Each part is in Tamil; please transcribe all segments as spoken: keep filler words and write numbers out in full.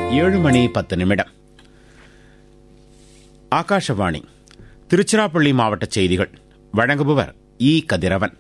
ஏழு மணி பத்து நிமிடம். ஆகாஷவாணி திருச்சிராப்பள்ளி மாவட்ட செய்திகள். வழங்குபவர் இ. கதிரவன்.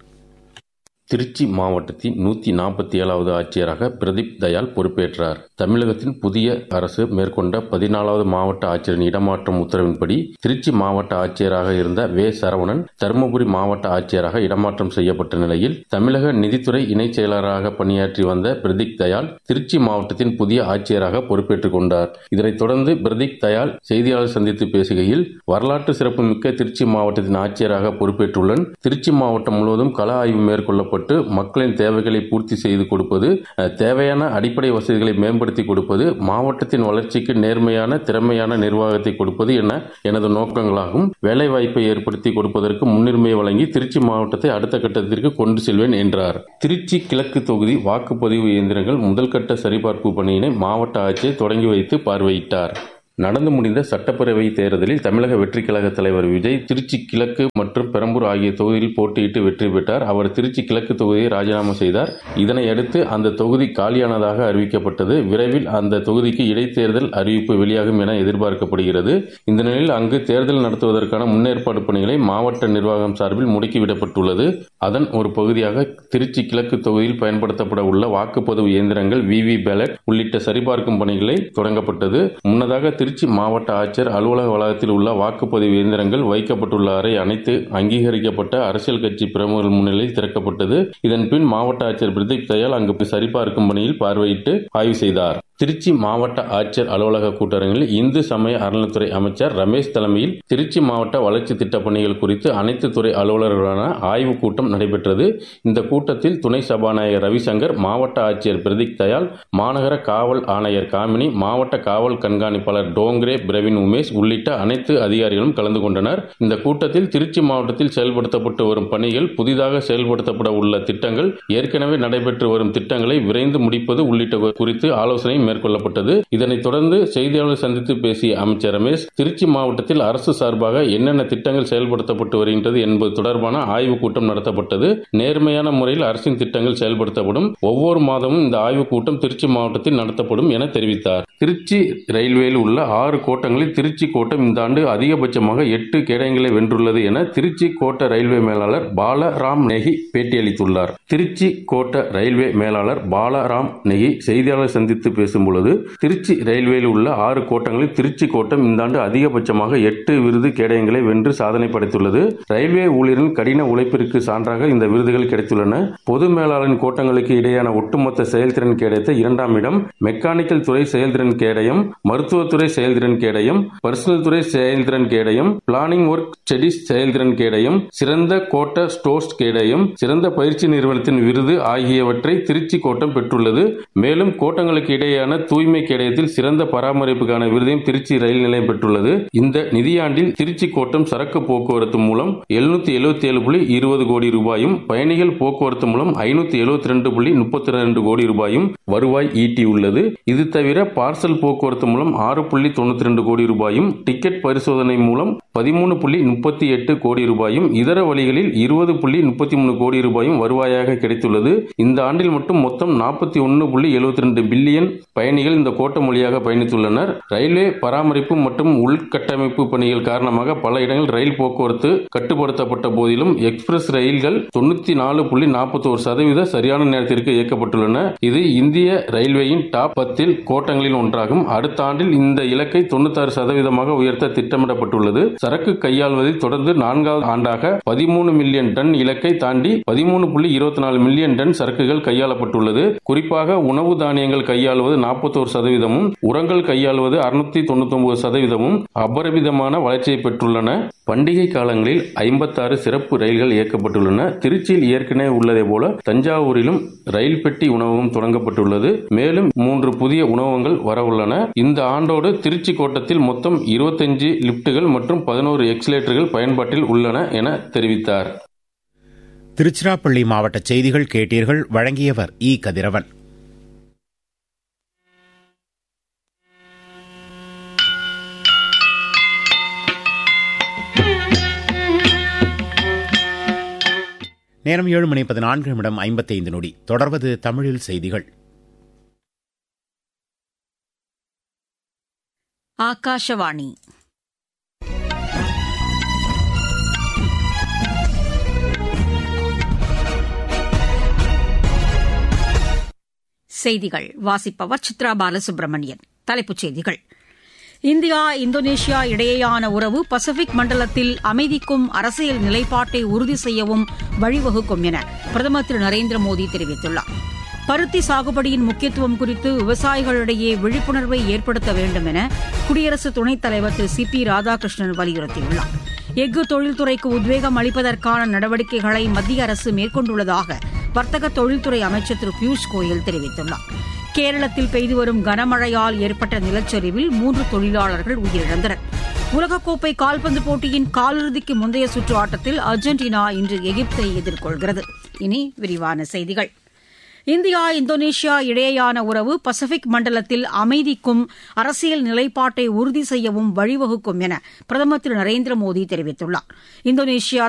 திருச்சி மாவட்டத்தின் நூற்றி நாற்பத்தி ஏழாவது ஆட்சியராக பிரதீப் தயாள் பொறுப்பேற்றார். தமிழகத்தின் புதிய அரசு மேற்கொண்ட பதினாலாவது மாவட்ட ஆட்சியரின் இடமாற்றம் உத்தரவின்படி திருச்சி மாவட்ட ஆட்சியராக இருந்த வே. சரவணன் தருமபுரி மாவட்ட ஆட்சியராக இடமாற்றம் செய்யப்பட்ட நிலையில் தமிழக நிதித்துறை இணைச் செயலராக பணியாற்றி வந்த பிரதீப் தயாள் திருச்சி மாவட்டத்தின் புதிய ஆட்சியராக பொறுப்பேற்றுக் கொண்டார். இதனைத் தொடர்ந்து பிரதீப் தயாள் செய்தியாளர் சந்தித்து பேசுகையில், வரலாற்று சிறப்புமிக்க திருச்சி மாவட்டத்தின் ஆட்சியராக பொறுப்பேற்றுள்ளன். திருச்சி மாவட்டம் முழுவதும் கள ஆய்வு மேற்கொள்ளப்பட்டு மக்களின் தேவைகளை பூர்த்தி செய்து கொடுப்பது, தேவையான அடிப்படை வசதிகளை மேம்படுத்தி கொடுப்பது, மாவட்டத்தின் வளர்ச்சிக்கு நேர்மையான திறமையான நிர்வாகத்தை கொடுப்பது என எனது நோக்கங்களாகும். வேலைவாய்ப்பை ஏற்படுத்தி கொடுப்பதற்கு முன்னுரிமை வழங்கி திருச்சி மாவட்டத்தை அடுத்த கட்டத்திற்கு கொண்டு செல்வேன் என்றார். திருச்சி கிழக்கு தொகுதி வாக்குப்பதிவு இயந்திரங்கள் முதல்கட்ட சரிபார்ப்பு பணியினை மாவட்ட ஆட்சியர் தொடங்கி வைத்து பார்வையிட்டார். நடந்து முடிந்த சட்டப்பேரவை தேர்தலில் தமிழக வெற்றிக் கழக தலைவர் விஜய் திருச்சி கிழக்கு மற்றும் பெரம்பூர் ஆகிய தொகுதியில் போட்டியிட்டு வெற்றி பெற்றார். அவர் திருச்சி கிழக்கு தொகுதியை ராஜினாமா செய்தார். இதனையடுத்து அந்த தொகுதி காலியானதாக அறிவிக்கப்பட்டது. விரைவில் அந்த தொகுதிக்கு இடைத்தேர்தல் அறிவிப்பு வெளியாகும் என எதிர்பார்க்கப்படுகிறது. இந்த நிலையில் அங்கு தேர்தல் நடத்துவதற்கான முன்னேற்பாடு பணிகளை மாவட்ட நிர்வாகம் சார்பில் முடுக்கிவிடப்பட்டுள்ளது. அதன் ஒரு பகுதியாக திருச்சி கிழக்கு தொகுதியில் பயன்படுத்தப்பட உள்ள வாக்குப்பதிவு இயந்திரங்கள், விவி பேலட் உள்ளிட்ட சரிபார்க்கும் பணிகளை தொடங்கப்பட்டது. முன்னதாக திருச்சி மாவட்ட ஆட்சியர் அலுவலக வளாகத்தில் உள்ள வாக்குப்பதிவு இயந்திரங்கள் வைக்கப்பட்டுள்ள அறை அனைத்து அங்கீகரிக்கப்பட்ட அரசியல் கட்சி பிரமுகர்கள் முன்னிலையில் திறக்கப்பட்டது. இதன்பின் மாவட்ட ஆட்சியர் பிரதீப் தயாள் அங்கு சரிபார்க்கும் பணியில் பார்வையிட்டு ஆய்வு செய்தார். திருச்சி மாவட்ட ஆட்சியர் அலுவலக கூட்டரங்கில் இந்து சமய அறநிலைத்துறை அமைச்சர் ரமேஷ் தலைமையில் திருச்சி மாவட்ட வளர்ச்சி திட்டப் பணிகள் குறித்து அனைத்து துறை அலுவலர்களுடனான ஆய்வுக் கூட்டம் நடைபெற்றது. இந்த கூட்டத்தில் துணை சபாநாயகர் ரவிசங்கர், மாவட்ட ஆட்சியர் பிரதீப் தயாள், மாநகர காவல் ஆணையர் காமினி, மாவட்ட காவல் கண்காணிப்பாளர் டோங்கரே பிரவீன் உமேஷ் உள்ளிட்ட அனைத்து அதிகாரிகளும் கலந்து கொண்டனர். இந்த கூட்டத்தில் திருச்சி மாவட்டத்தில் செயல்படுத்தப்பட்டு வரும் பணிகள், புதிதாக செயல்படுத்தப்பட உள்ள திட்டங்கள், ஏற்கனவே நடைபெற்று வரும் திட்டங்களை விரைந்து முடிப்பது உள்ளிட்ட குறித்து ஆலோசனை மேற்கொள்ளப்பட்டது. இதனைத் தொடர்ந்து செய்தியாளர் சந்தித்து பேசிய அமைச்சர் ரமேஷ், திருச்சி மாவட்டத்தில் அரசு சார்பாக என்னென்ன திட்டங்கள் செயல்படுத்தப்பட்டு வருகின்றது என்பது தொடர்பான ஆய்வுக் கூட்டம் நடத்தப்பட்டது. நேர்மையான முறையில் அரசின் திட்டங்கள் செயல்படுத்தப்படும். ஒவ்வொரு மாதமும் இந்த ஆய்வுக் கூட்டம் திருச்சி மாவட்டத்தில் நடத்தப்படும் என தெரிவித்தார். திருச்சி ரயில்வேயில் உள்ள ஆறு கோட்டங்களில் திருச்சி கோட்டம் இந்த ஆண்டு அதிகபட்சமாக எட்டு கேடயங்களை வென்றுள்ளது என திருச்சி கோட்ட ரயில்வே மேலாளர் பாலராம் நெகி பேட்டியளித்துள்ளார். திருச்சி கோட்ட ரயில்வே மேலாளர் பாலராம் நெகி செய்தியாளர் சந்தித்து பேசும் பொழுது, திருச்சி ரயில்வேயில் உள்ள ஆறு கோட்டங்களில் திருச்சி கோட்டம் இந்த ஆண்டு அதிகபட்சமாக எட்டு விருது கேடயங்களை வென்று சாதனை படைத்துள்ளது. ரயில்வே ஊழியரின் கடின உழைப்பிற்கு சான்றாக இந்த விருதுகள் கிடைத்துள்ளன. பொது மேலாளரின் கோட்டங்களுக்கு இடையேயான ஒட்டுமொத்த செயல்திறன் கேடயத்தை இரண்டாம் இடம், மெக்கானிக்கல் துறை செயல்திறன் கேடயம், மருத்துவத்துறை செயல்திறன் கேடயம், பர்சனல் துறை செயல்திறன் கேடயம், பிளானிங் ஒர்க் ஸ்டடிஸ் செயல்திறன் கேடயம், சிறந்த கோட்ட ஸ்டோர்ஸ் கேடயம், சிறந்த பயிற்சி நிறுவனத்தின் விருது ஆகியவற்றை திருச்சி கோட்டம் பெற்றுள்ளது. மேலும் கோட்டங்களுக்கு இடையேயான தூய்மை கேடயத்தில் சிறந்த பராமரிப்புக்கான விருதையும் திருச்சி ரயில் நிலையம் பெற்றுள்ளது. இந்த நிதியாண்டில் திருச்சி கோட்டம் சரக்கு போக்குவரத்து மூலம் எழுநூத்தி எழுபத்தி ஏழு புள்ளி இருபது கோடி ரூபாயும், பயணிகள் போக்குவரத்து மூலம் ஐநூத்தி எழுபத்தி ரெண்டு புள்ளி முப்பத்தி ரெண்டு கோடி ரூபாயும் வருவாய் ஈட்டியுள்ளது. இது தவிர பார்சல் போக்குவரத்து மூலம் ஆறு புள்ளி தொண்ணூத்தி ரெண்டு கோடி ரூபாயும், டிக்கெட் பரிசோதனை மூலம் பதிமூணு புள்ளி முப்பத்தி எட்டு கோடி ரூபாயும், இதர வழிகளில் இருபது புள்ளி முப்பத்தி மூணு கோடி ரூபாயும் வருவாயாக கிடைத்துள்ளது. இந்த ஆண்டில் மட்டும் மொத்தம் நாற்பத்தி ஒன்னு புள்ளி எழுபத்தி ரெண்டு பில்லியன் பயணிகள் இந்த கோட்டம் வழியாக பயணித்துள்ளனர். ரயில்வே பராமரிப்பு மற்றும் உள்கட்டமைப்பு பணிகள் காரணமாக பல இடங்களில் ரயில் போக்குவரத்து கட்டுப்படுத்தப்பட்ட போதிலும் எக்ஸ்பிரஸ் ரயில்கள் தொண்ணூத்தி நாலு புள்ளி நாற்பத்தி ஒரு சதவீத சரியான நேரத்திற்கு இயக்கப்பட்டுள்ளன. இது இந்திய ரயில்வேயின் டாப் பத்தில் கோட்டங்களில் ஒன்றாகும். அடுத்த ஆண்டில் இந்த இலக்கை தொண்ணூத்தி ஆறு சதவீதமாக உயர்த்த திட்டமிடப்பட்டுள்ளது. சரக்கு கையாள்வதில் தொடர்ந்து நான்காவது ஆண்டாக பதிமூணு மில்லியன் டன் இலக்கை தாண்டி பதிமூணு புள்ளி இருபத்தி நாலு மில்லியன் டன் சரக்குகள் கையாளப்பட்டுள்ளது. குறிப்பாக உணவு தானியங்கள் கையாளுவது நாற்பத்தோரு சதவீதமும், உரங்கள் கையாளுவது அறுநூத்தி தொண்ணூத்தி ஒன்பது சதவீதமும் அபரிமிதமான வளர்ச்சியை பெற்றுள்ளன. பண்டிகை காலங்களில் ஐம்பத்தாறு சிறப்பு ரயில்கள் இயக்கப்பட்டுள்ளன. திருச்சியில் ஏற்கனவே உள்ளதை போல தஞ்சாவூரிலும் ரயில் பெட்டி உணவகம் தொடங்கப்பட்டுள்ளது. மேலும் மூன்று புதிய உணவகங்கள் வரவுள்ளன. இந்த ஆண்டோடு திருச்சி கோட்டத்தில் மொத்தம் இருபத்தஞ்சு லிப்டுகள் மற்றும் பதினோரு எக்ஸிலேட்டர்கள் பயன்பாட்டில் உள்ளன என தெரிவித்தார். திருச்சிராப்பள்ளி மாவட்ட செய்திகள் கேட்டீர்கள். வழங்கியவர் இ. கதிரவன். நேரம் ஏழு மணி பதினான்கு நிமிடம் ஐம்பத்தைந்து நொடி. தொடர்வது தமிழில் செய்திகள். ஆகாஷவாணி. செய்திகள் வாசிப்பவர் சித்ரா பாலசுப்ரமணியன். தலைப்புச் செய்திகள். இந்தியா இந்தோனேஷியா இடையேயான உறவு பசிபிக் மண்டலத்தில் அமைதிக்கும் அரசியல் நிலைப்பாட்டை உறுதி செய்யவும் வழிவகுக்கும் என பிரதமர் திரு நரேந்திர மோடி தெரிவித்துள்ளார். பருத்தி சாகுபடியின் முக்கியத்துவம் குறித்து விவசாயிகளிடையே விழிப்புணர்வை ஏற்படுத்த வேண்டும் என குடியரசு துணைத் தலைவர் திரு சி பி ராதாகிருஷ்ணன் வலியுறுத்தியுள்ளார். எஃகு தொழில்துறைக்கு உத்வேகம் அளிப்பதற்கான நடவடிக்கைகளை மத்திய அரசு மேற்கொண்டுள்ளதாக வர்த்தக தொழில்துறை அமைச்சர் திரு பியூஷ் கோயல் தெரிவித்துள்ளார். கேரளத்தில் பெய்து வரும் கனமழையால் ஏற்பட்ட நிலச்சரிவில் மூன்று தொழிலாளர்கள் உயிரிழந்தனர். உலகக்கோப்பை கால்பந்து போட்டியின் காலிறுதிக்கு முந்தைய சுற்று ஆட்டத்தில் அர்ஜென்டினா இன்று எகிப்தை எதிர்கொள்கிறது. இனி விரிவான செய்திகள். இந்தியா இந்தோனேஷியா இடையேயான உறவு பசிபிக் மண்டலத்தில் அமைதிக்கும் அரசியல் நிலைப்பாட்டை உறுதி செய்யவும் வழிவகுக்கும் என பிரதமர் திரு நரேந்திர மோடி தெரிவித்துள்ளார். இந்தோனேஷியா